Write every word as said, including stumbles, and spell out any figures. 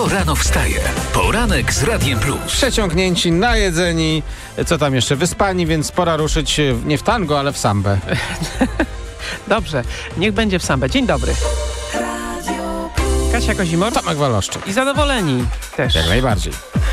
Kto rano wstaje? Poranek z Radiem Plus. Przeciągnięci, najedzeni, co tam jeszcze, wyspani, więc pora ruszyć nie w tango, ale w sambę. Dobrze, niech będzie w sambę. Dzień dobry. Kasia Kozimor Tomek Waloszczyk. i zadowoleni też. Jak najbardziej.